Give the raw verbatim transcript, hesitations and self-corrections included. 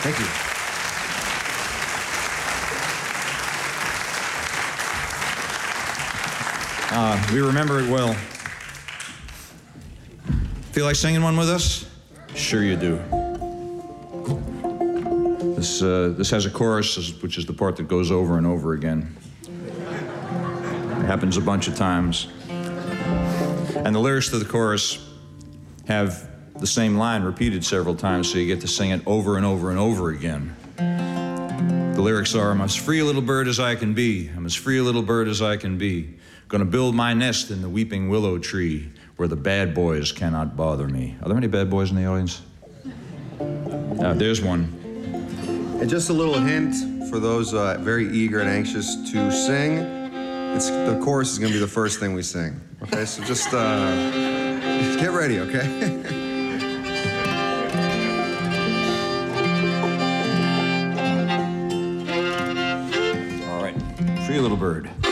Thank you. Uh, we remember it well. Feel like singing one with us? Sure you do. This, uh, this has a chorus, which is the part that goes over and over again. It happens a bunch of times. And the lyrics to the chorus have the same line repeated several times, so you get to sing it over and over and over again. The lyrics are, I'm as free a little bird as I can be. I'm as free a little bird as I can be. Gonna build my nest in the weeping willow tree where the bad boys cannot bother me. Are there any bad boys in the audience? Uh, there's one. And just a little hint for those uh, very eager and anxious to sing, it's, the chorus is gonna be the first thing we sing. Okay, so just uh, get ready, okay? All right, free little bird.